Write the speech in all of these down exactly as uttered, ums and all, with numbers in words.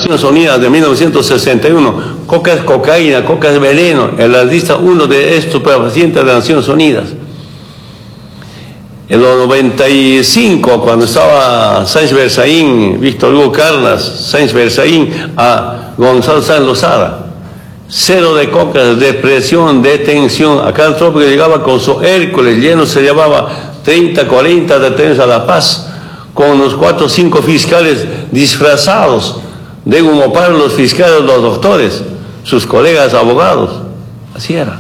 Naciones Unidas de mil novecientos sesenta y uno, coca es cocaína, coca es veneno, en la lista uno de estupefacientes de Naciones Unidas. En los noventa y cinco, cuando estaba Sáenz Berzaín, Víctor Hugo Carlas, Sáenz Berzaín, a Gonzalo Sáenz Lozada, cero de coca, depresión, detención. Acá el trópico llegaba con su Hércules lleno, se llevaba treinta, cuarenta detenciones a La Paz, con unos cuatro o cinco fiscales disfrazados de humopar los fiscales, los doctores, sus colegas abogados. Así era.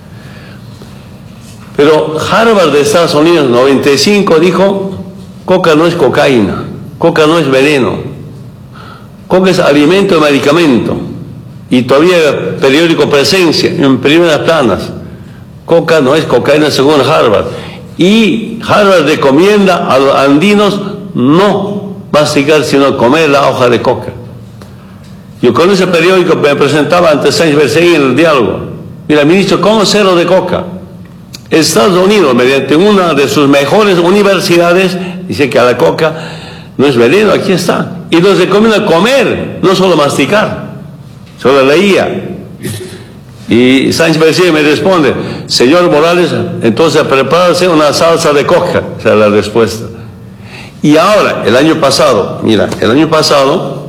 Pero Harvard de Estados Unidos, noventa y cinco, dijo, coca no es cocaína, coca no es veneno, coca es alimento y medicamento. Y todavía periódico Presencia, en primeras planas, coca no es cocaína según Harvard. Y Harvard recomienda a los andinos no masticar, sino comer la hoja de coca. Yo con ese periódico me presentaba ante Sáenz Berzaín en el diálogo. Mira, ministro, ¿cómo cero de coca? Estados Unidos, mediante una de sus mejores universidades, dice que a la coca no es veneno, aquí está. Y nos recomienda comer, no solo masticar. Solo leía. Y Sáenz Berzaín me responde, señor Morales, entonces prepárase una salsa de coca. Esa es la respuesta. Y ahora, el año pasado, mira, el año pasado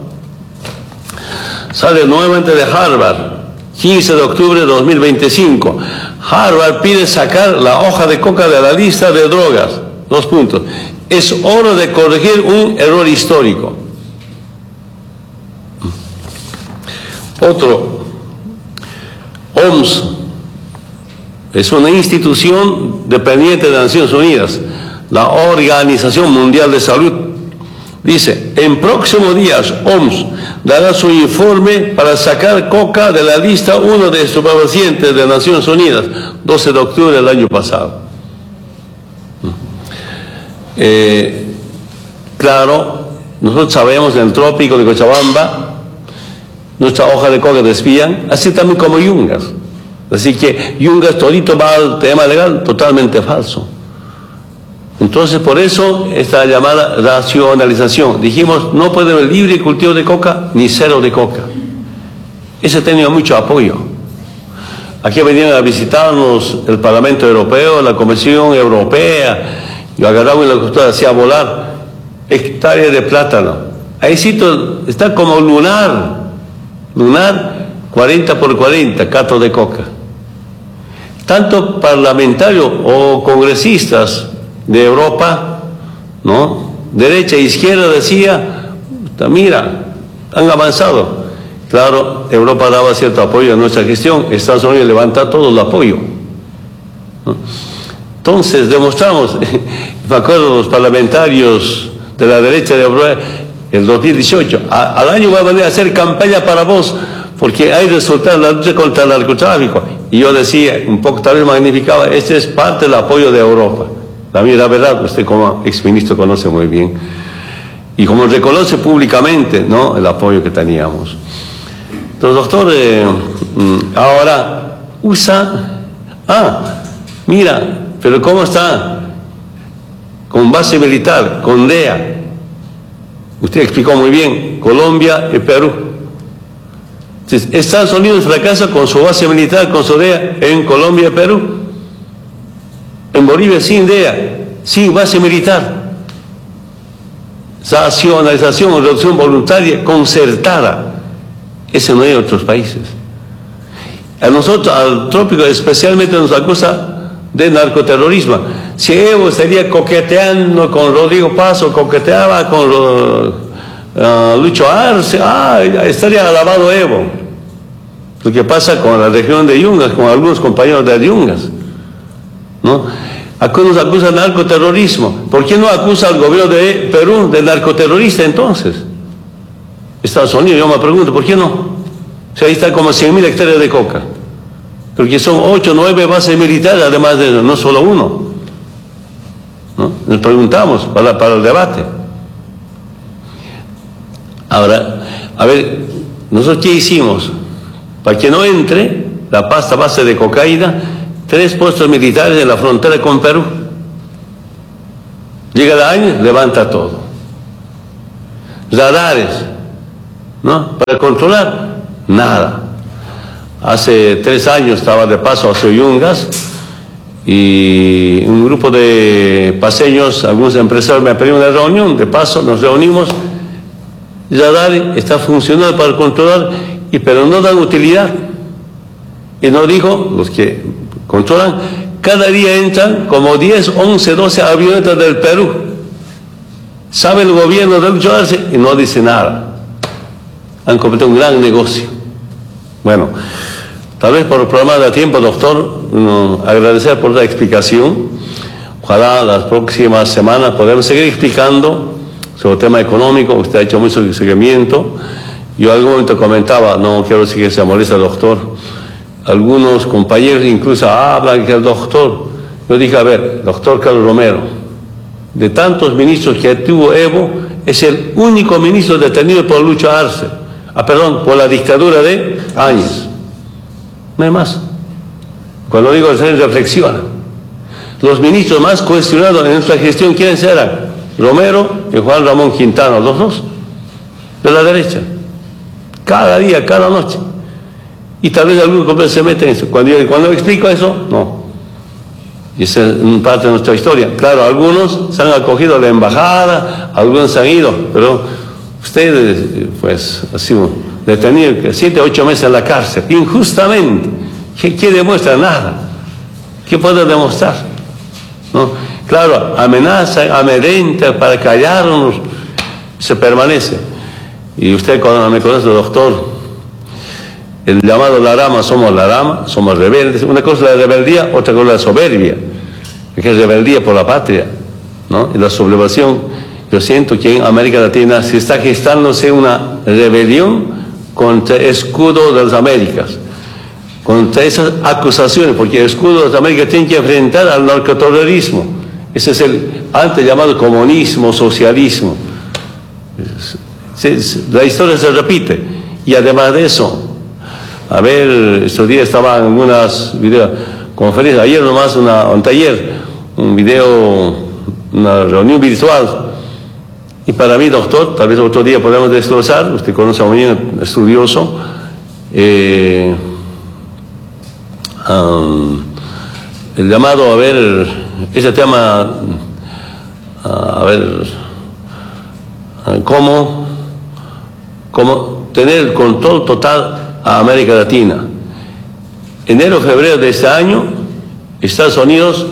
sale nuevamente de Harvard, quince de octubre de dos mil veinticinco. Harvard pide sacar la hoja de coca de la lista de drogas. Dos puntos. Es hora de corregir un error histórico. Otro, O M S, es una institución dependiente de Naciones Unidas, la Organización Mundial de Salud. Dice, en próximos días, O M S dará su informe para sacar coca de la lista uno de estupefacientes de Naciones Unidas, doce de octubre del año pasado. Eh, claro, nosotros sabemos en el trópico de Cochabamba, nuestra hoja de coca desvían, así también como Yungas. Así que Yungas todito va al tema legal, totalmente falso. Entonces, por eso, esta llamada racionalización. Dijimos, no puede haber libre cultivo de coca, ni cero de coca. Ese ha tenido mucho apoyo. Aquí venían a visitarnos el Parlamento Europeo, la Comisión Europea. Yo agarraba y la costura hacía volar hectáreas de plátano. Ahí sitio está como lunar. Lunar, cuarenta por cuarenta, cato de coca. Tanto parlamentarios o congresistas de Europa, ¿no? Derecha e izquierda decía, mira, han avanzado. Claro, Europa daba cierto apoyo a nuestra gestión, Estados Unidos levanta todo el apoyo, ¿no? Entonces demostramos, me acuerdo los parlamentarios de la derecha de Europa, el dos mil dieciocho, a, al año voy a venir a hacer campaña para vos, porque hay resultados en la lucha contra el narcotráfico. Y yo decía, un poco tal vez magnificaba, este es parte del apoyo de Europa. La mía, verdad, usted como exministro conoce muy bien. Y como reconoce públicamente, ¿no?, el apoyo que teníamos. Entonces, doctor, eh, ahora usa, ah, mira, pero ¿cómo está? Con base militar, con D E A. Usted explicó muy bien, Colombia y Perú. Entonces, Estados Unidos fracasa con su base militar, con su D E A en Colombia y Perú. En Bolivia sin D E A, sin base militar. Racionalización o reducción voluntaria concertada. Eso no hay en otros países. A nosotros, al trópico especialmente, nos acusa de narcoterrorismo. Si Evo estaría coqueteando con Rodrigo Paz o coqueteaba con uh, Lucho Arce, ah, estaría alabado Evo. Lo que pasa con la región de Yungas, con algunos compañeros de Yungas, ¿no? Aquí nos acusa de narcoterrorismo. ¿Por qué no acusa al gobierno de Perú de narcoterrorista entonces? Estados Unidos, yo me pregunto, ¿por qué no? O sea, ahí está como cien mil hectáreas de coca. Porque son ocho o nueve bases militares, además de no solo uno, ¿no? Nos preguntamos para, para el debate. Ahora, a ver, ¿nosotros qué hicimos? Para que no entre la pasta base de cocaína, tres puestos militares en la frontera con Perú. Llega el año, levanta todo. Radares, ¿no? Para controlar, nada. Hace tres años estaba de paso a Soyungas y un grupo de paseños, algunos empresarios me pidieron una reunión, de paso nos reunimos. Yadari está funcionando para controlar, y, pero no dan utilidad. Y nos dijo, los que controlan, cada día entran como diez, once, doce avionetas del Perú. Sabe el gobierno de controlarse y no dice nada. Han cometido un gran negocio. Bueno, tal vez por el programa de tiempo, doctor, no, agradecer por la explicación. Ojalá las próximas semanas podamos seguir explicando sobre el tema económico. Usted ha hecho mucho seguimiento. Yo en algún momento comentaba, no quiero decir que se moleste, doctor, algunos compañeros incluso hablan que el doctor, yo dije, a ver, doctor Carlos Romero, de tantos ministros que tuvo Evo, es el único ministro detenido por Lucho Arce, ah, perdón, por la dictadura de Áñez. No hay más. Cuando digo eso, reflexiona. Los ministros más cuestionados en nuestra gestión, ¿quiénes eran? Romero y Juan Ramón Quintana, los dos, de la derecha. Cada día, cada noche. Y tal vez algunos se meten en eso. Cuando yo, cuando yo explico eso, no. Y esa es parte de nuestra historia. Claro, algunos se han acogido a la embajada, algunos se han ido, pero ustedes, pues, ha sido detenido siete, ocho meses en la cárcel, injustamente. ¿Qué, qué demuestra? Nada. ¿Qué puede demostrar? ¿No? Claro, amenaza, amedrenta para callarnos, se permanece. Y usted cuando me conoce, doctor, el llamado la rama, somos la rama, somos rebeldes. Una cosa es la rebeldía, otra cosa es la soberbia, que es rebeldía por la patria, ¿no? Y la sublevación. Yo siento que en América Latina se está gestándose una rebelión contra el escudo de las Américas, contra esas acusaciones, porque el escudo de las Américas tiene que enfrentar al narcoterrorismo. Ese es el antes llamado comunismo, socialismo. La historia se repite. Y además de eso, a ver, estos días estaban en unas videoconferencias, ayer nomás una, un taller, un video, una reunión virtual. Y para mí, doctor, tal vez otro día podemos desglosar, usted conoce a un estudioso, eh, um, el llamado, a ver, ese tema, a ver, cómo, cómo tener el control total a América Latina. Enero, febrero de este año, Estados Unidos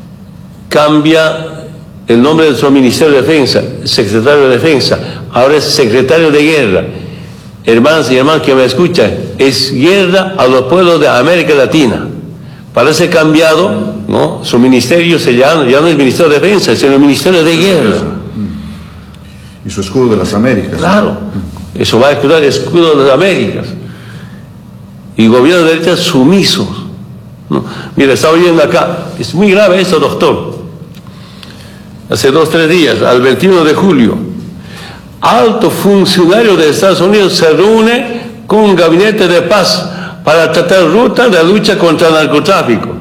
cambia el nombre de su Ministerio de Defensa, Secretario de Defensa, ahora es Secretario de Guerra. Hermanas y hermanos que me escuchan, es guerra a los pueblos de América Latina. Parece cambiado, ¿no? Su ministerio se llama, ya no es Ministerio de Defensa, sino el Ministerio de Guerra. Y su escudo de las Américas. Claro, eso va a escudar el escudo de las Américas. Y gobierno de derecha sumisos, ¿no? Mira, estaba oyendo acá, es muy grave esto, doctor. Hace dos, tres días, al veintiuno de julio, alto funcionario de Estados Unidos se reúne con un gabinete de paz para tratar rutas de lucha contra el narcotráfico.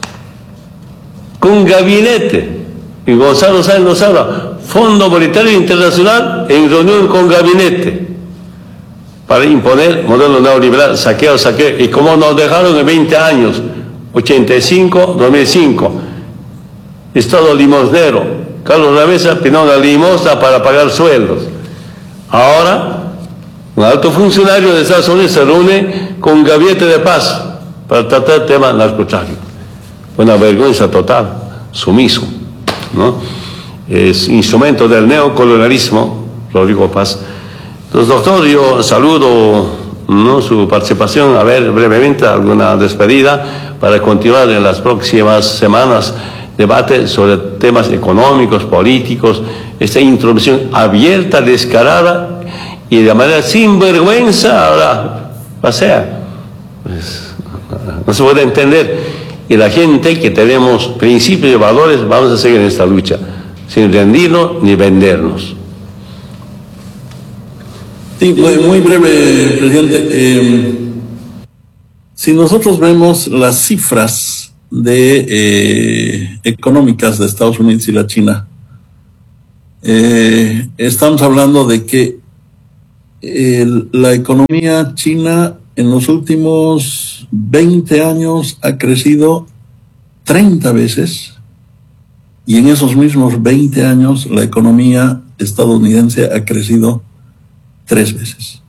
Con un gabinete. Y Gonzalo Sáenz nos habla, Fondo Monetario Internacional en reunión con gabinete para imponer modelo neoliberal, saqueo, saqueo. Y como nos dejaron en veinte años, ochenta y cinco, dos mil cinco, Estado limosnero, Carlos Ravesa pidió una limosna para pagar sueldos. Ahora, un alto funcionario de Estados Unidos se reúne con un gabinete de paz para tratar el tema del narcotráfico. Una vergüenza total, sumiso, ¿no? Es instrumento del neocolonialismo, Rodrigo Paz. Entonces, doctor, yo saludo, ¿no?, su participación, a ver brevemente alguna despedida para continuar en las próximas semanas debate sobre temas económicos, políticos, esta introducción abierta, descarada y de manera sin vergüenza. Ahora pasea, pues, no se puede entender. Y la gente que tenemos principios y valores vamos a seguir en esta lucha, sin rendirnos ni vendernos. Sí, muy, muy breve, presidente. Eh, si nosotros vemos las cifras de eh, económicas de Estados Unidos y la China, eh, estamos hablando de que el, la economía china en los últimos veinte años ha crecido treinta veces, y en esos mismos veinte años la economía estadounidense ha crecido tres veces.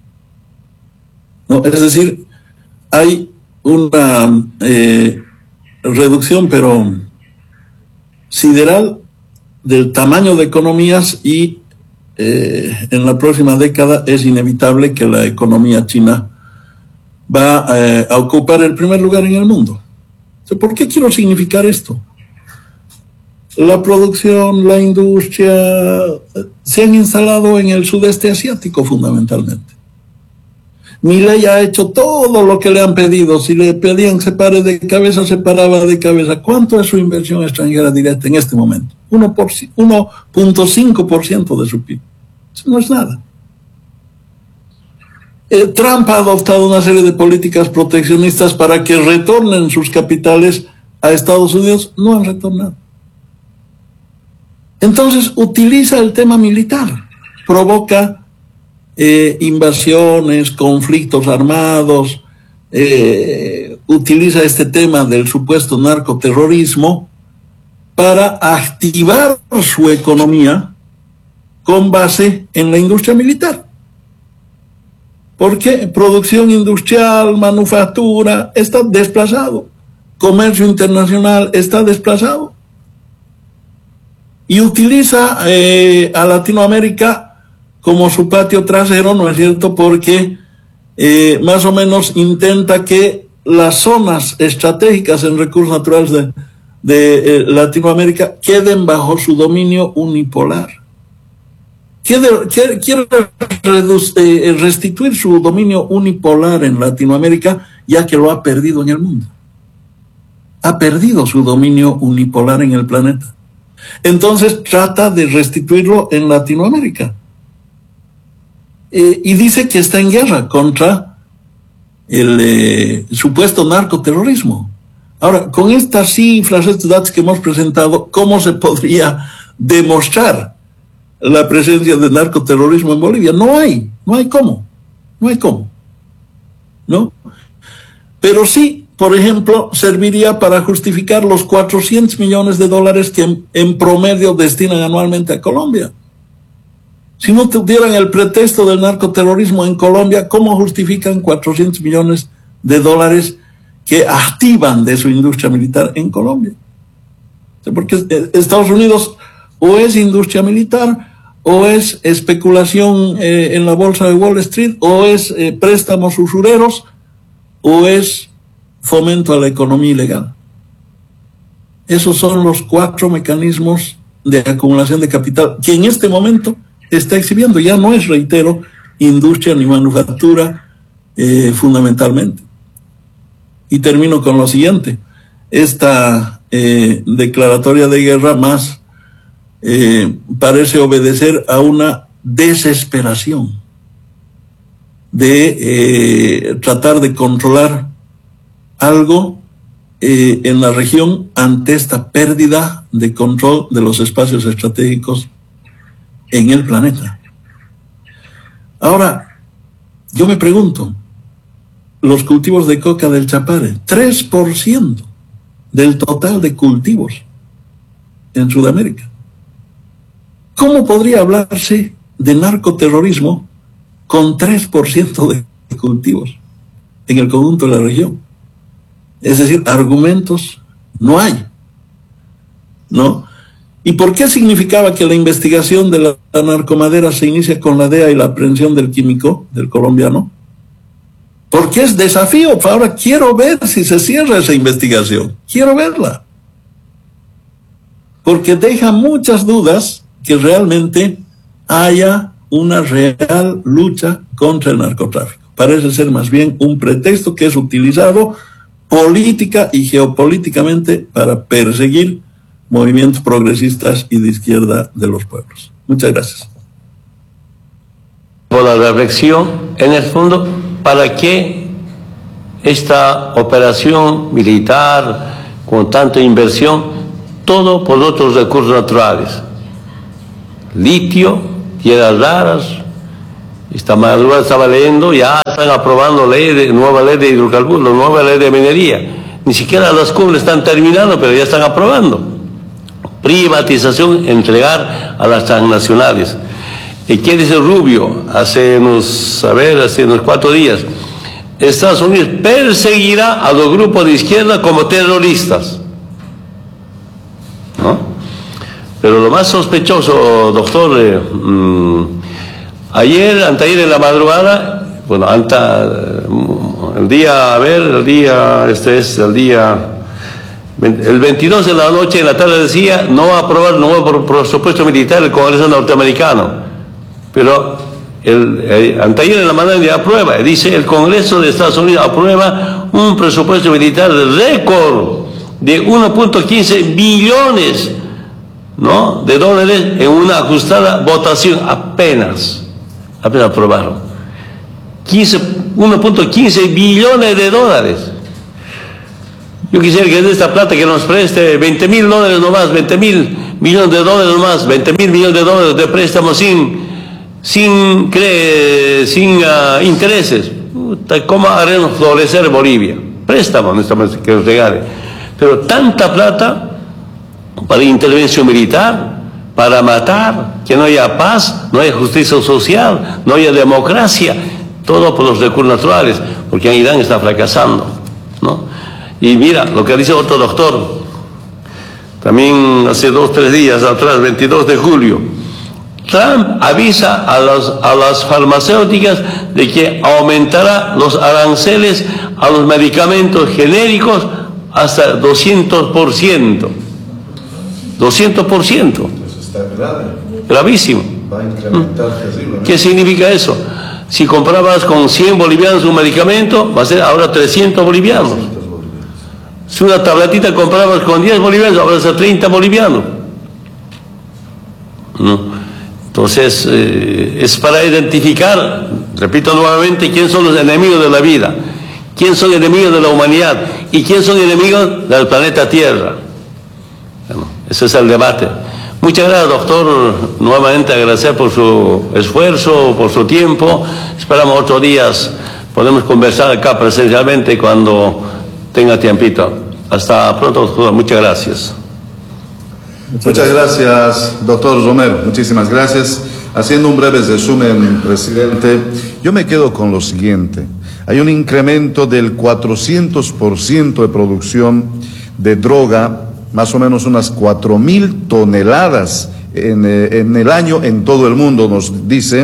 ¿No? Es decir, hay una eh, reducción, pero sideral, del tamaño de economías, y eh, en la próxima década es inevitable que la economía china va eh, a ocupar el primer lugar en el mundo. ¿Por qué quiero significar esto? La producción, la industria se han instalado en el sudeste asiático fundamentalmente. Milei ha hecho todo lo que le han pedido. Si le pedían se pare de cabeza, se paraba de cabeza. ¿Cuánto es su inversión extranjera directa en este momento? uno punto cinco por ciento de su P I B. Eso no es nada. Eh, Trump ha adoptado una serie de políticas proteccionistas para que retornen sus capitales a Estados Unidos. No han retornado. Entonces utiliza el tema militar, provoca eh, invasiones, conflictos armados, eh, utiliza este tema del supuesto narcoterrorismo para activar su economía con base en la industria militar. Porque producción industrial, manufactura está desplazado, comercio internacional está desplazado. Y utiliza eh, a Latinoamérica como su patio trasero, ¿no es cierto? Porque eh, más o menos intenta que las zonas estratégicas en recursos naturales de, de eh, Latinoamérica queden bajo su dominio unipolar. Quiere, quiere, quiere eh, restituir su dominio unipolar en Latinoamérica, ya que lo ha perdido en el mundo. Ha perdido su dominio unipolar en el planeta. Entonces trata de restituirlo en Latinoamérica. Eh, y dice que está en guerra contra el eh, supuesto narcoterrorismo. Ahora, con estas cifras, estos datos que hemos presentado, ¿cómo se podría demostrar la presencia de narcoterrorismo en Bolivia? No hay, no hay cómo, no hay cómo, ¿no? Pero sí, por ejemplo, serviría para justificar los cuatrocientos millones de dólares que en, en promedio destinan anualmente a Colombia. Si no tuvieran el pretexto del narcoterrorismo en Colombia, ¿cómo justifican cuatrocientos millones de dólares que activan de su industria militar en Colombia? Porque Estados Unidos o es industria militar, o es especulación eh, en la bolsa de Wall Street, o es eh, préstamos usureros, o es fomento a la economía ilegal. Esos son los cuatro mecanismos de acumulación de capital que en este momento está exhibiendo. Ya no es, reitero, industria ni manufactura eh, fundamentalmente. Y termino con lo siguiente. Esta eh, declaratoria de guerra más eh, parece obedecer a una desesperación de eh, tratar de controlar algo eh, en la región ante esta pérdida de control de los espacios estratégicos en el planeta. Ahora, yo me pregunto, los cultivos de coca del Chapare, tres por ciento del total de cultivos en Sudamérica. ¿Cómo podría hablarse de narcoterrorismo con tres por ciento de cultivos en el conjunto de la región? Es decir, argumentos no hay, ¿no? ¿Y por qué significaba que la investigación de la, la narcomadera se inicia con la D E A y la aprehensión del químico, del colombiano? Porque es desafío. Ahora quiero ver si se cierra esa investigación. Quiero verla. Porque deja muchas dudas que realmente haya una real lucha contra el narcotráfico. Parece ser más bien un pretexto que es utilizado política y geopolíticamente para perseguir movimientos progresistas y de izquierda de los pueblos. Muchas gracias. Por la reflexión, en el fondo, ¿para qué esta operación militar con tanta inversión? Todo por otros recursos naturales. Litio, tierras raras, Esta madrugada estaba leyendo, ya están aprobando ley de, nueva ley de hidrocarburos, nueva ley de minería. Ni siquiera las cumbres están terminando, pero ya están aprobando. Privatización, entregar a las transnacionales. ¿Y qué dice Rubio? Hace unos, a ver, hace unos cuatro días. Estados Unidos perseguirá a los grupos de izquierda como terroristas. ¿No? Pero lo más sospechoso, doctor, eh, mmm, ayer, anteayer en la madrugada, bueno, anta, el día, a ver, el día, este es el día, el veintidós de la noche, en la tarde decía, no va a aprobar nuevo presupuesto militar el Congreso norteamericano. Pero el, el anteayer en la mañana ya aprueba, dice, el Congreso de Estados Unidos aprueba un presupuesto militar de récord de uno punto quince billones, ¿no?, de dólares en una ajustada votación, apenas, apenas aprobaron. uno punto quince billones de dólares. Yo quisiera que de esta plata que nos preste veinte mil dólares nomás, veinte mil millones de dólares nomás, veinte mil millones de dólares de préstamos sin, sin, cree, sin uh, intereses. ¿Cómo haremos florecer Bolivia? Préstamos, necesitamos que nos regale. Pero tanta plata para intervención militar, para matar, que no haya paz, no haya justicia social, no haya democracia, todo por los recursos naturales, porque en Irán está fracasando, ¿no? Y mira lo que dice otro doctor, también hace dos, tres días atrás, veintidós de julio, Trump avisa a, los, a las farmacéuticas de que aumentará los aranceles a los medicamentos genéricos hasta doscientos por ciento. doscientos por ciento. Eso está grave. Gravísimo. Va a incrementar terriblemente. ¿Qué significa eso? Si comprabas con cien bolivianos un medicamento, va a ser ahora trescientos bolivianos. Si una tabletita comprabas con diez bolivianos, ahora va a ser treinta bolivianos. ¿No? Entonces, eh, es para identificar, repito nuevamente, quién son los enemigos de la vida, quién son enemigos de la humanidad y quién son enemigos del planeta Tierra. Bueno, ese es el debate. Muchas gracias, doctor. Nuevamente agradecer por su esfuerzo, por su tiempo. Esperamos otros días podemos conversar acá presencialmente cuando tenga tiempito. Hasta pronto, doctor. Muchas gracias. Muchas gracias, doctor Romero. Muchísimas gracias. Haciendo un breve resumen, presidente, yo me quedo con lo siguiente. Hay un incremento del cuatrocientos por ciento de producción de droga, más o menos unas cuatro mil toneladas en, eh, en el año en todo el mundo, nos dice.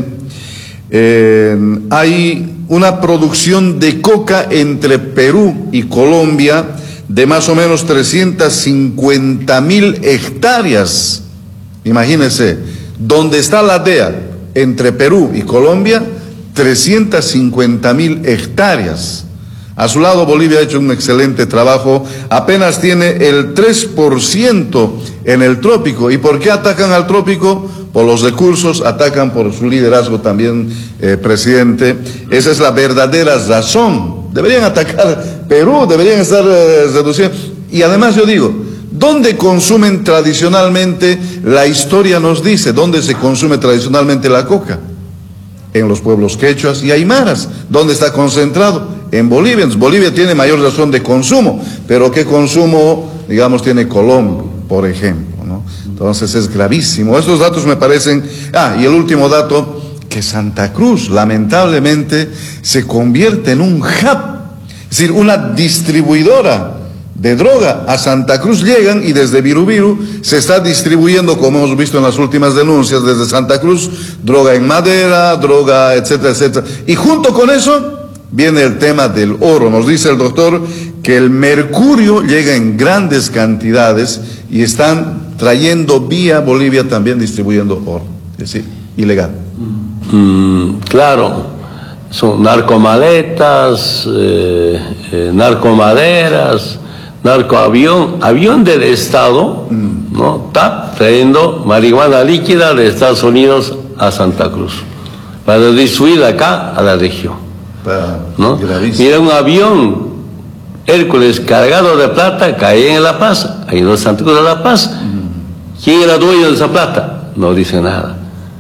Eh, hay una producción de coca entre Perú y Colombia de más o menos trescientas cincuenta mil hectáreas. Imagínense, donde está la D E A, entre Perú y Colombia, trescientas cincuenta mil hectáreas. A su lado Bolivia ha hecho un excelente trabajo, apenas tiene el tres por ciento en el trópico. ¿Y por qué atacan al trópico? Por los recursos, atacan por su liderazgo también, eh, presidente. Esa es la verdadera razón. Deberían atacar Perú, deberían estar eh, reduciendo. Y además yo digo, ¿dónde consumen tradicionalmente? La historia nos dice, ¿dónde se consume tradicionalmente la coca? En los pueblos quechuas y aymaras. ¿Dónde está concentrado? En Bolivia. Entonces, Bolivia tiene mayor razón de consumo, pero ¿qué consumo, digamos, tiene Colombia, por ejemplo, ¿no? Entonces es gravísimo. Estos datos me parecen... Ah, y el último dato, que Santa Cruz, lamentablemente, se convierte en un hub, es decir, una distribuidora de droga. A Santa Cruz llegan y desde Birubiru se está distribuyendo, como hemos visto en las últimas denuncias, desde Santa Cruz, droga en madera, droga, etcétera, etcétera. Y junto con eso viene el tema del oro. Nos dice el doctor que el mercurio llega en grandes cantidades y están trayendo vía Bolivia también distribuyendo oro, es decir, ilegal. Mm, claro, son narcomaletas, eh, eh, narcomaderas, narcoavión, avión del Estado, mm. ¿no? Está trayendo marihuana líquida de Estados Unidos a Santa Cruz para distribuir acá a la región. ¿No? Mira, un avión Hércules cargado de plata cae en La Paz, ahí en Santa Cruz de La Paz. Mm. ¿Quién era dueño de esa plata? No dice nada.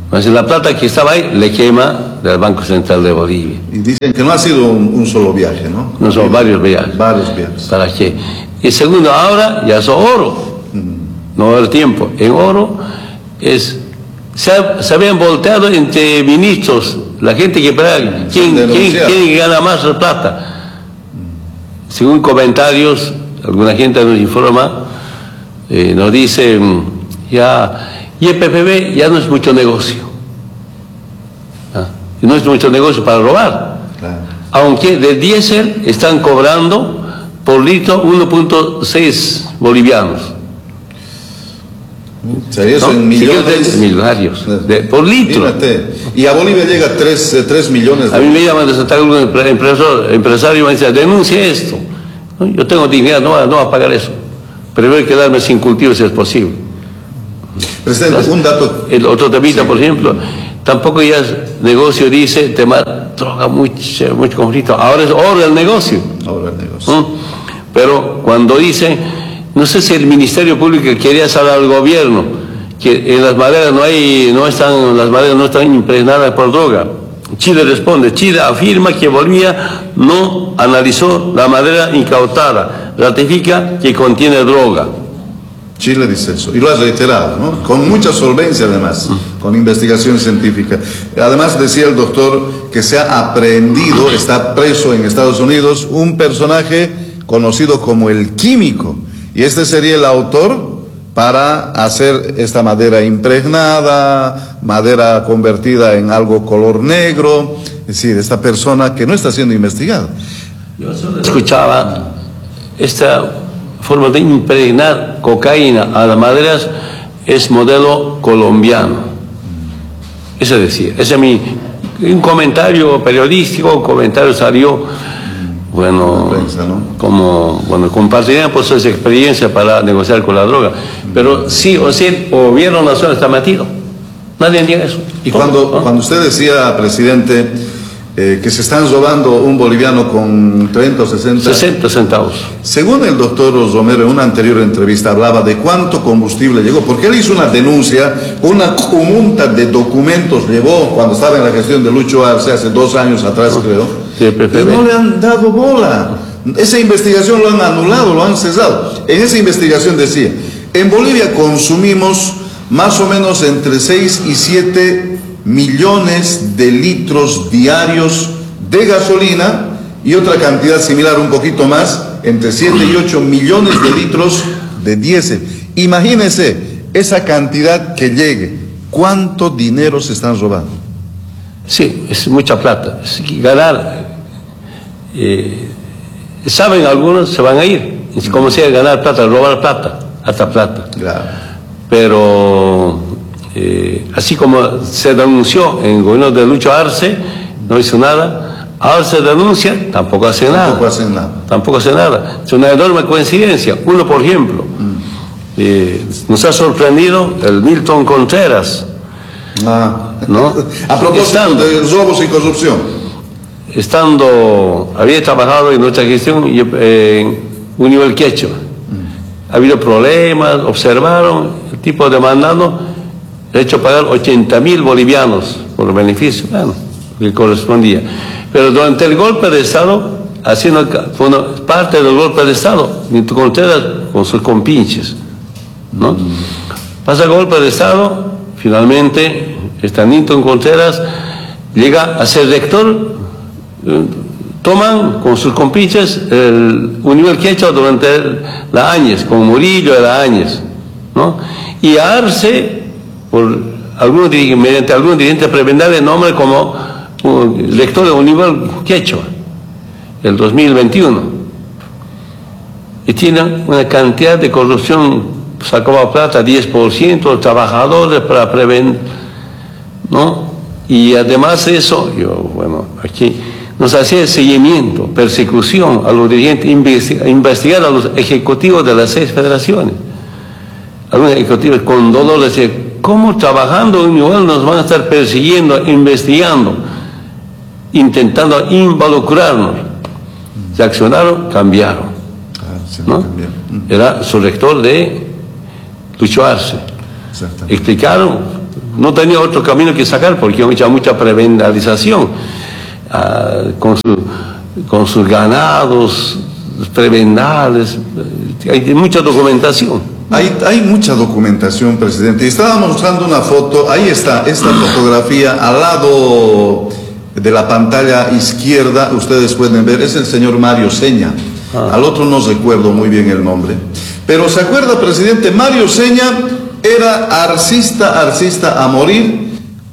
Entonces, la plata que estaba ahí le quema del Banco Central de Bolivia. Y dicen que no ha sido un, un solo viaje, ¿no? No son varios viajes. Varios viajes. ¿Para qué? Y segundo, ahora ya es oro. No va a haber tiempo. En oro es... Se, ha, se habían volteado entre ministros, la gente que paga, ¿quién, quién, quién gana más plata? Según comentarios, alguna gente nos informa, eh, nos dice, ya, y el P P B ya no es mucho negocio. ¿Ah? No es mucho negocio para robar. Claro. Aunque del diésel están cobrando por litro uno punto seis bolivianos. Sería eso, ¿no? En millones. Millonarios, de, por litro. Fíjate. Y a Bolivia llega a tres millones de... A mí me llaman de Santa Cruz un empresario, empresario y me dice, denuncia esto. ¿No? Yo tengo dignidad, no, no va a pagar eso. Prefiero quedarme sin cultivo si es posible. Presidente, Entonces, un dato... El otro temita, sí. Por ejemplo, tampoco ya es negocio, dice, tema droga, mucho, mucho conflicto. Ahora es oro el negocio. Ahora el negocio. ¿Mm? Pero cuando dice... No sé si el Ministerio Público quería saber al gobierno que en las maderas no hay, no están, las maderas no están impregnadas por droga. Chile responde, Chile afirma que Bolivia no analizó la madera incautada, ratifica que contiene droga. Chile dice eso, y lo ha reiterado, ¿no? Con mucha solvencia además, con investigación científica. Además decía el doctor que se ha aprehendido, está preso en Estados Unidos, un personaje conocido como el Químico. Y este sería el autor para hacer esta madera impregnada, madera convertida en algo color negro, es decir, esta persona que no está siendo investigada. Yo solo escuchaba esta forma de impregnar cocaína a las maderas es modelo colombiano. Eso decía, ese es mi un comentario periodístico, un comentario salió. Bueno, prensa, ¿no? Como, bueno, compartirían pues esa experiencia para negociar con la droga. Pero sí o sí, el gobierno nacional está metido. Nadie niega eso. Y cuando, ¿no? Cuando usted decía, presidente, eh, que se están robando un boliviano con treinta o sesenta... sesenta centavos. Según el doctor Romero, en una anterior entrevista, hablaba de cuánto combustible llegó, porque él hizo una denuncia, una comunta de documentos llevó cuando estaba en la gestión de Lucho Arce, hace dos años atrás, no. creo. Pero no le han dado bola. Esa investigación lo han anulado, lo han cesado. En esa investigación decía, en Bolivia consumimos más o menos entre seis y siete millones de litros diarios de gasolina y otra cantidad similar, un poquito más, entre siete y ocho millones de litros de diésel. Imagínense esa cantidad que llegue. ¿Cuánto dinero se están robando? Sí, es mucha plata. Es ganar, eh, saben algunos, se van a ir. Es como si ganar plata, robar plata, hasta plata. Claro. Pero eh, así como se denunció en el gobierno de Lucho Arce, no hizo nada. Ahora se denuncia, tampoco hace tampoco nada. Tampoco hace nada. Tampoco hace nada. Es una enorme coincidencia. Uno, por ejemplo, mm. eh, nos ha sorprendido el Milton Contreras. Ah. ¿No? A propósito estando, de robos y corrupción. Estando, había trabajado en nuestra gestión en un nivel quechua. Mm. Ha habido problemas, observaron, el tipo demandando, ha hecho pagar ochenta mil bolivianos por beneficio, bueno, que correspondía. Pero durante el golpe de Estado, haciendo bueno, parte del golpe de Estado, Milton Contreras con sus compinches, ¿no? Mm. Pasa el golpe de Estado, finalmente, esta Milton Contreras llega a ser rector, eh, toman con sus compinches el, un nivel quechua durante el, la Áñez, con Murillo de la Áñez, ¿no? Y a Arce, por algún, mediante algún dirigente prebendal, de nombre como un rector de un nivel quechua, el dos mil veintiuno. Y tiene una cantidad de corrupción, sacaba plata, diez por ciento, trabajadores para prevenir, ¿no? Y además de eso, yo, bueno, aquí nos hacía seguimiento, persecución a los dirigentes, investigar a los ejecutivos de las seis federaciones. Algunos ejecutivos con dolor decían, ¿cómo trabajando en igual nos van a estar persiguiendo, investigando, intentando involucrarnos? Se accionaron, cambiaron, ¿no? Era su rector de Lucho Arce. Explicaron, no tenía otro camino que sacar porque hay mucha, mucha prebendalización uh, con, su, con sus ganados, prebendales, hay mucha documentación. Hay, hay mucha documentación, presidente. Estaba mostrando una foto, ahí está, esta fotografía al lado de la pantalla izquierda, ustedes pueden ver, es el señor Mario Seña. Ah. Al otro no recuerdo muy bien el nombre. Pero ¿se acuerda, presidente? Mario Seña era arcista, arcista a morir,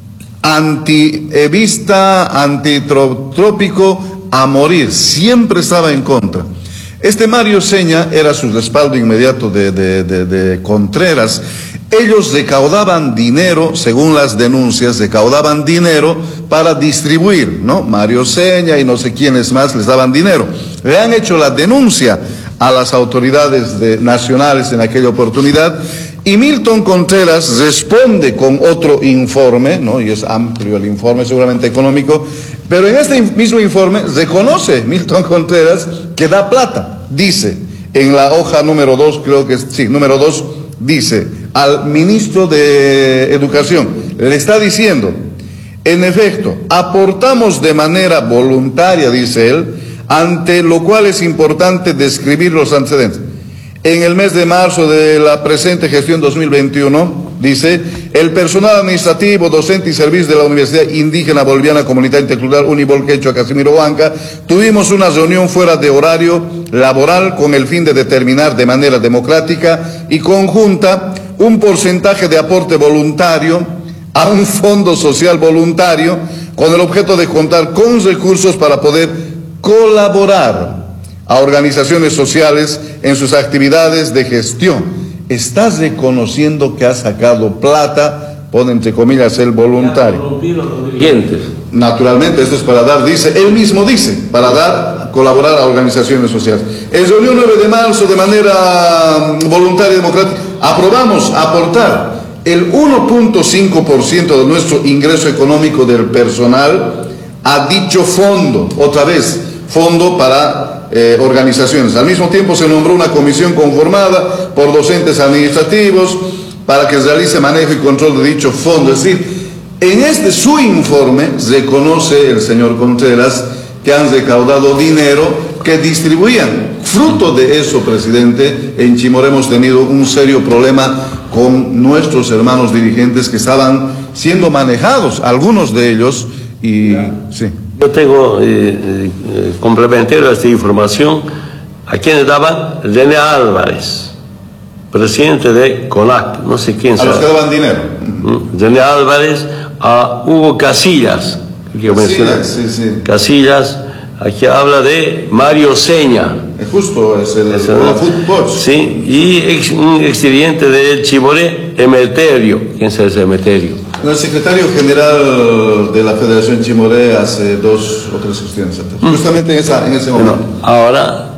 antievista, antitrópico a morir. Siempre estaba en contra. Este Mario Seña era su respaldo inmediato de, de, de, de Contreras. Ellos recaudaban dinero, según las denuncias, recaudaban dinero para distribuir, ¿no? Mario Seña y no sé quiénes más les daban dinero. Le han hecho la denuncia a las autoridades de, nacionales en aquella oportunidad, y Milton Contreras responde con otro informe, ¿no? Y es amplio el informe, seguramente económico, pero en este mismo informe reconoce Milton Contreras que da plata. Dice, en la hoja número dos, creo que es, sí, número dos, dice, al ministro de Educación, le está diciendo, en efecto, aportamos de manera voluntaria, dice él, ante lo cual es importante describir los antecedentes. En el mes de marzo de la presente gestión dos mil veintiuno, dice, el personal administrativo, docente y servicio de la Universidad Indígena Boliviana Comunitaria Intercultural Unibol Quechua Casimiro Huanca, tuvimos una reunión fuera de horario laboral con el fin de determinar de manera democrática y conjunta un porcentaje de aporte voluntario a un fondo social voluntario con el objeto de contar con recursos para poder colaborar a organizaciones sociales en sus actividades de gestión. Estás reconociendo que ha sacado plata, pone entre comillas el voluntario. Naturalmente, esto es para dar, dice, él mismo dice, para dar, colaborar a organizaciones sociales. En reunión nueve de marzo, de manera voluntaria y democrática, aprobamos aportar el uno punto cinco por ciento de nuestro ingreso económico del personal a dicho fondo, otra vez, fondo para Eh, organizaciones. Al mismo tiempo se nombró una comisión conformada por docentes administrativos para que realice manejo y control de dicho fondo. Es decir, en este su informe reconoce el señor Contreras que han recaudado dinero que distribuían. Fruto de eso, presidente, en Chimoré hemos tenido un serio problema con nuestros hermanos dirigentes que estaban siendo manejados, algunos de ellos, y sí. Yo tengo, eh, eh, complementario a esta información, a quienes daban René Álvarez, presidente de CONAC, no sé quién a sabe. los que daban dinero. ¿Mm? René Álvarez, a Hugo Casillas, que Casillas, sí, sí. Casillas, aquí habla de Mario Seña. Es justo, es el, es el la fútbol. Sí, y ex, un exdirigente de Chimoré, Emeterio. ¿Quién es ese Emeterio? El secretario general de la Federación Chimoré hace dos o tres gestiones atrás, mm. justamente en, esa, en ese momento. Bueno, ahora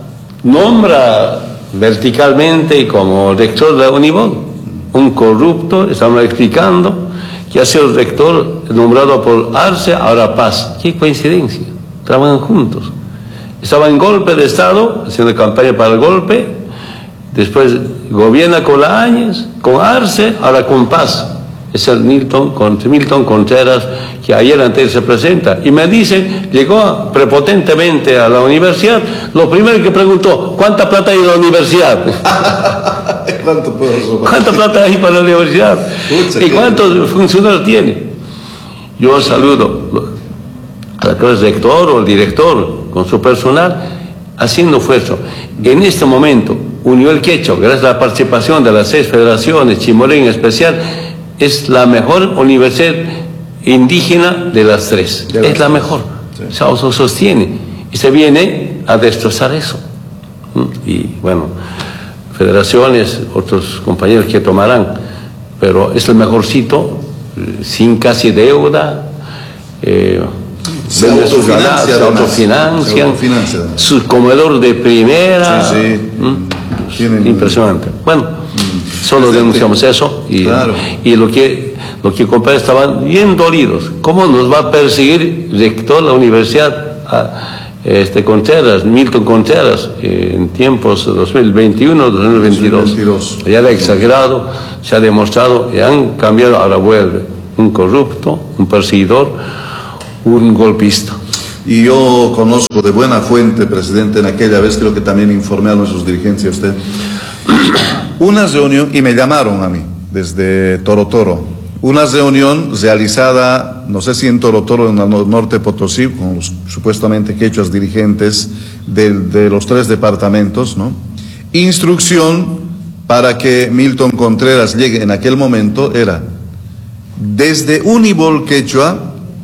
nombra verticalmente como rector de la Unibol un corrupto, estamos explicando, que ha sido rector nombrado por Arce, ahora Paz. Qué coincidencia, trabajan juntos. Estaba en golpe de Estado, haciendo campaña para el golpe, después gobierna con la Áñez, con Arce, ahora con Paz. Es el Milton, Milton Contreras, que ayer antes se presenta. Y me dice, llegó prepotentemente a la universidad, lo primero que preguntó, ¿cuánta plata hay en la universidad? ¿Cuánto puedo robar? ¿Cuánta plata hay para la universidad? Pucha, ¿y cuántos funcionarios tiene? Yo saludo al rector o el director con su personal, haciendo esfuerzo. En este momento, Unibol Quechua, gracias a la participación de las seis federaciones, Chimoré en especial, es la mejor universidad indígena de las tres. De las es la mejor. Sí. Se autosostiene. Y se viene a destrozar eso. Y bueno, federaciones, otros compañeros que tomarán, pero es el mejor sitio, sin casi deuda. Eh, se autofinancia, se autofinancian, su comedor de primera. Sí, sí. Tienen... Impresionante. Bueno, solo denunciamos eso y, claro. y lo que los que compañeros estaban bien dolidos. ¿Cómo nos va a perseguir rector de la universidad a, este Contreras, Milton Contreras, en tiempos dos mil veintiuno, dos mil veintidós? Ya era exagerado, se ha demostrado y han cambiado, ahora vuelve. un corrupto, un perseguidor, un golpista. Y yo conozco de buena fuente, presidente, en aquella vez creo que también informé a nuestros dirigentes y a usted, una reunión, y me llamaron a mí desde Toro Toro, una reunión realizada, no sé si en Toro Toro, en el norte de Potosí, con los supuestamente quechuas dirigentes de, de los tres departamentos, ¿no? Instrucción para que Milton Contreras llegue en aquel momento era, desde Unibol Quechua,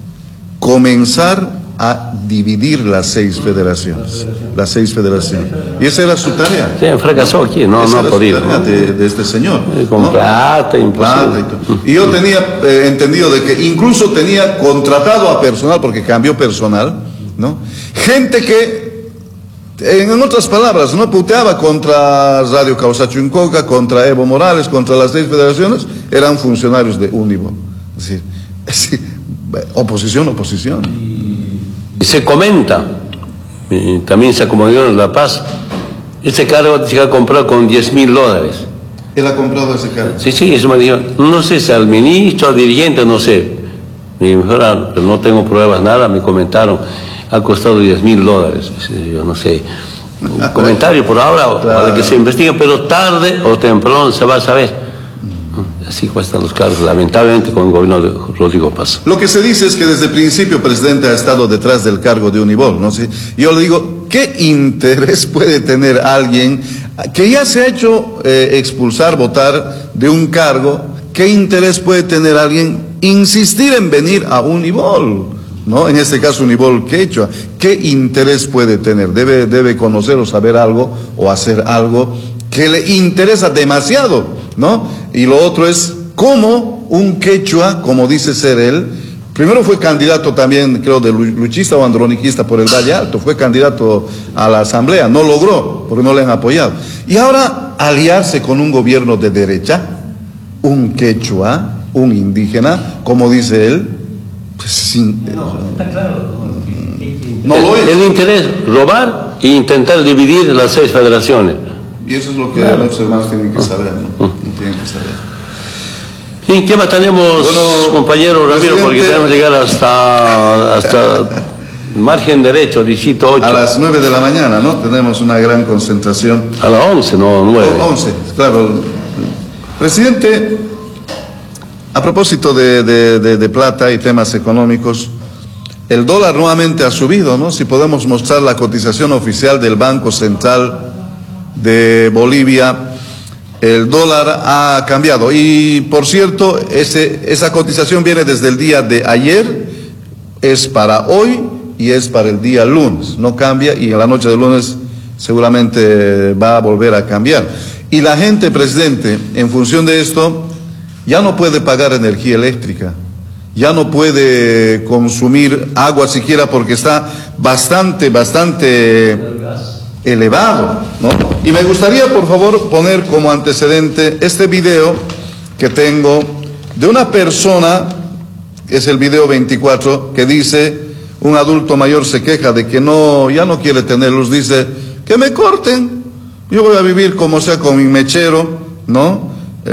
comenzar a dividir las seis federaciones, las seis federaciones. Y esa era su tarea. Sí, fracasó aquí, no, no ha podido. Esa era su tarea de, de este señor. Con ¿no? plata, imposible. Y, y yo tenía eh, entendido de que incluso tenía contratado a personal, porque cambió personal, ¿no? Gente que, en otras palabras, no puteaba contra Radio Causachuincoca, contra Evo Morales, contra las seis federaciones, eran funcionarios de Unibol. Es decir, es decir, oposición, oposición. Y se comenta, y también se acomodó en La Paz, ese cargo se ha comprado con diez mil dólares. Él ha comprado ese cargo. Sí, sí, eso me dijo, no sé si al ministro, al dirigente, no sé. Me dijeron, pero no tengo pruebas, nada, me comentaron, ha costado diez mil dólares. Yo no sé, un comentario por ahora, claro, para que se investigue, pero tarde o temprano se va a saber. Así cuestan los cargos, lamentablemente, con el gobierno de Rodrigo Paz. Lo que se dice es que desde el principio el presidente ha estado detrás del cargo de Unibol, ¿no? ¿Sí? Yo le digo, ¿qué interés puede tener alguien que ya se ha hecho eh, expulsar, votar de un cargo? ¿Qué interés puede tener alguien insistir en venir a Unibol? ¿No? En este caso Unibol Quechua. ¿Qué interés puede tener? Debe, debe conocer o saber algo o hacer algo que le interesa demasiado, ¿no? Y lo otro es cómo un quechua, como dice ser él, primero fue candidato también, creo, de luchista o androniquista por el Valle Alto, fue candidato a la asamblea, no logró, porque no le han apoyado. Y ahora aliarse con un gobierno de derecha, un quechua, un indígena, como dice él, pues sin... No, está claro. No lo es. El interés, robar e intentar dividir las seis federaciones. Y eso es lo que claro, nuestros hermanos tienen que saber, ¿no? Tienen que saber. ¿Y qué más tenemos, bueno, compañero Ramiro? Porque tenemos que llegar hasta, hasta margen derecho, distrito ocho. A las nueve de la mañana, ¿no? Tenemos una gran concentración. A las once, no, nueve. once, claro. Presidente, a propósito de, de, de, de plata y temas económicos, el dólar nuevamente ha subido, ¿no? Si podemos mostrar la cotización oficial del Banco Central de Bolivia, el dólar ha cambiado. Y por cierto, ese, esa cotización viene desde el día de ayer, es para hoy y es para el día lunes, no cambia, y en la noche del lunes seguramente va a volver a cambiar. Y la gente, presidente, en función de esto, ya no puede pagar energía eléctrica, ya no puede consumir agua siquiera porque está bastante, bastante elevado, ¿no? Y me gustaría, por favor, poner como antecedente este video que tengo de una persona, es el video veinticuatro, que dice, un adulto mayor se queja de que no, ya no quiere tener luz, dice, que me corten, yo voy a vivir como sea con mi mechero, ¿no?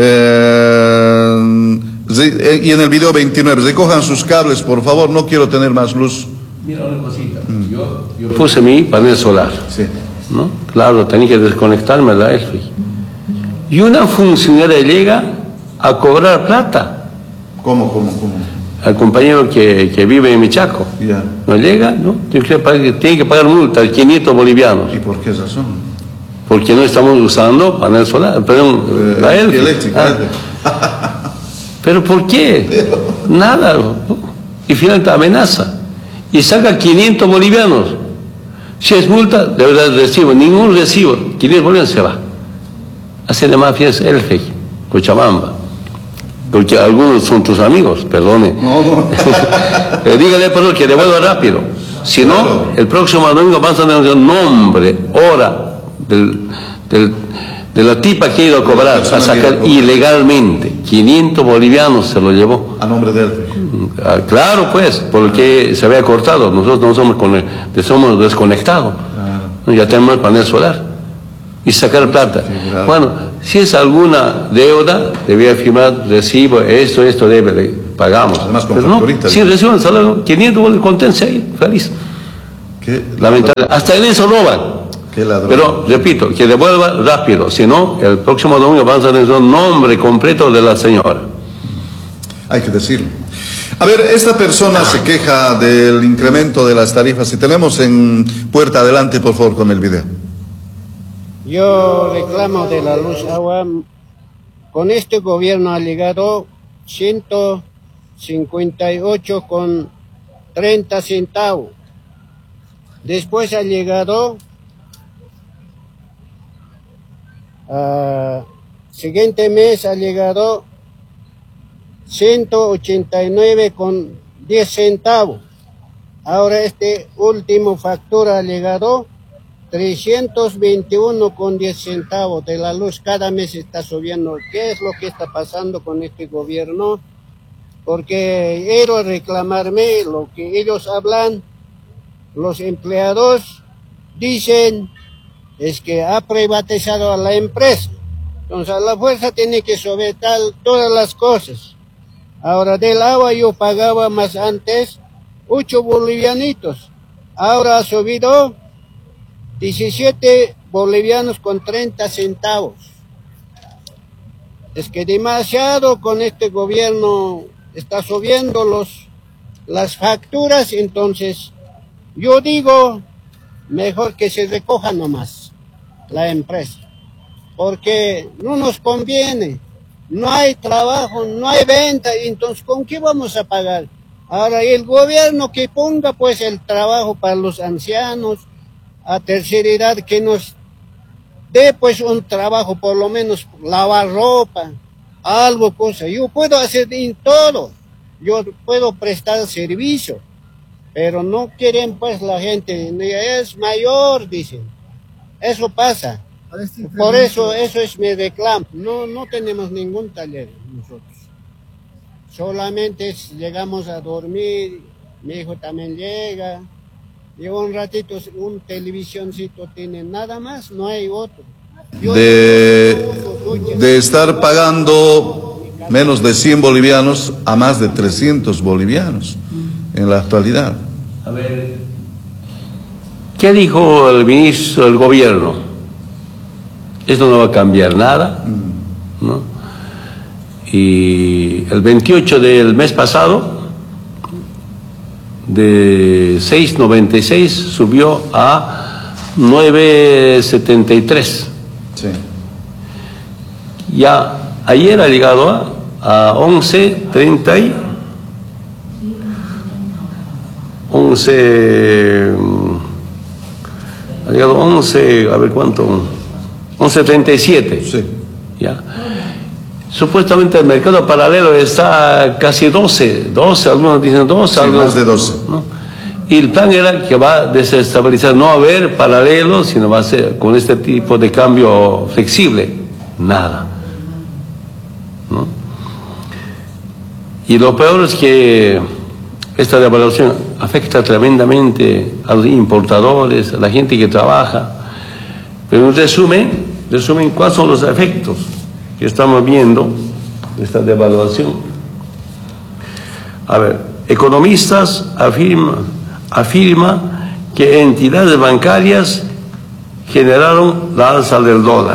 Eh, y en el video veintinueve, recojan sus cables, por favor, no quiero tener más luz. Mira una cosita, mm. yo, yo puse mi panel solar. Sí. ¿No? Claro, tenía que desconectarme la electricidad. Y una funcionaria llega a cobrar plata. ¿Cómo, cómo, cómo? Al compañero que, que vive en Michaco. Yeah. No llega, ¿no? Tiene que pagar, tiene que pagar multa de quinientos bolivianos. ¿Y por qué razón? Porque no estamos usando panel solar, perdón, eh, la eléctrica. Ah. ¿Pero por qué? Pero... Nada. Y finalmente amenaza. Y saca quinientos bolivianos. Si es multa, de verdad recibo, ningún recibo, quinientos bolivianos se va. Hace de mafias el F E I, Cochabamba. Porque algunos son tus amigos, perdone. No, no. Dígale, perdón, que devuelva rápido. Si no, claro, el próximo domingo vamos a tener nombre, hora del, del, de la tipa que ha ido a cobrar, a sacar ilegalmente. quinientos bolivianos se lo llevó. A nombre de él. Ah, claro, pues, porque se había cortado. Nosotros no somos, con el, somos desconectados. Claro. Ya tenemos el panel solar. Y sacar plata. Sí, claro. Bueno, si es alguna deuda, debía firmar recibo, esto, esto debe de Pagamos. Además con pero no, facturita. si reciben el salario, quinientos bolívares, contense ahí, feliz. Qué Lamentable. Hasta en eso roban. Qué ladrón. Pero, repito, que devuelva rápido, si no, el próximo domingo vamos a tener un nombre completo de la señora. Hay que decirlo. A ver, esta persona se queja del incremento de las tarifas. Si tenemos en puerta, adelante, por favor, con el video. Yo reclamo de la luz agua. Con este gobierno ha llegado ciento cincuenta y ocho con treinta centavos. Después ha llegado Uh, siguiente mes ha llegado ciento ochenta y nueve con diez centavos. Ahora este último factura ha llegado trescientos veintiuno con diez centavos de la luz. Cada mes está subiendo. ¿Qué es lo que está pasando con este gobierno? Porque quiero reclamarme lo que ellos hablan. Los empleados dicen es que ha privatizado a la empresa. Entonces a la fuerza tiene que subir tal, todas las cosas. Ahora del agua yo pagaba más antes ocho bolivianitos. Ahora ha subido diecisiete bolivianos con treinta centavos. Es que demasiado con este gobierno está subiendo los, las facturas. Entonces yo digo mejor que se recoja nomás la empresa, porque no nos conviene, no hay trabajo, no hay venta, entonces ¿con qué vamos a pagar? Ahora el gobierno que ponga pues el trabajo para los ancianos, a tercera edad, que nos dé pues un trabajo, por lo menos lavar ropa, algo, cosa. Yo puedo hacer en todo, yo puedo prestar servicio, pero no quieren pues la gente, es mayor, dicen. Eso pasa. Por eso, eso es mi reclamo. No, no tenemos ningún taller nosotros. Solamente llegamos a dormir, mi hijo también llega. Lleva un ratito, un televisioncito tiene, nada más, no hay otro. Yo De, de estar pagando menos de cien bolivianos a más de trescientos bolivianos en la actualidad. A ver, ¿qué dijo el ministro del gobierno? Esto no va a cambiar nada, ¿no? Y el veintiocho del mes pasado, de seis noventa y seis subió a nueve setenta y tres. Sí. Ya ayer ha llegado a, a once treinta y once, ha llegado once, a ver cuánto, once treinta y siete. Sí. Ya. Supuestamente el mercado paralelo está casi doce, doce, algunos dicen doce, Sí, algunos, más de doce. ¿no? Y el plan era que va a desestabilizar, no va a haber paralelo, sino va a ser con este tipo de cambio flexible. Nada, ¿no? Y lo peor es que esta devaluación afecta tremendamente a los importadores, a la gente que trabaja. Pero en resumen, resumen cuáles son los efectos que estamos viendo de esta devaluación. A ver, economistas afirman, afirma que entidades bancarias generaron la alza del dólar.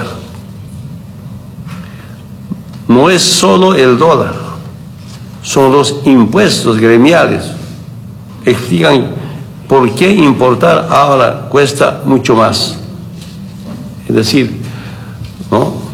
No es solo el dólar, son los impuestos gremiales. Explican por qué importar ahora cuesta mucho más. Es decir, ¿no?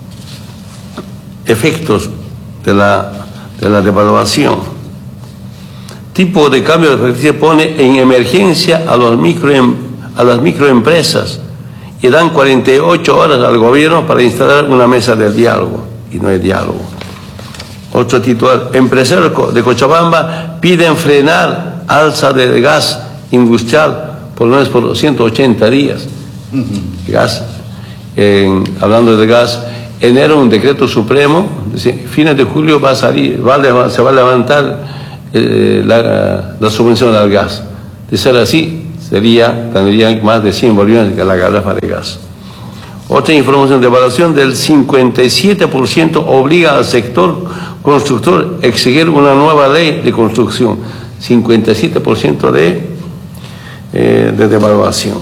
Efectos de la, de la devaluación. Tipo de cambio de se pone en emergencia a, los micro, a las microempresas y dan cuarenta y ocho horas al gobierno para instalar una mesa de diálogo, y no hay diálogo. Otro titular: empresarios de Cochabamba piden frenar alza de gas industrial por lo menos por ciento ochenta días. Gas, en, hablando de gas, enero un decreto supremo, dice, fines de julio va a salir, va a, se va a levantar eh, la, la subvención al gas. De ser así, sería, tendrían más de cien bolivianos que la garrafa de gas. Otra información de evaluación del cincuenta y siete por ciento obliga al sector constructor a exigir una nueva ley de construcción. cincuenta y siete por ciento de, eh, de devaluación.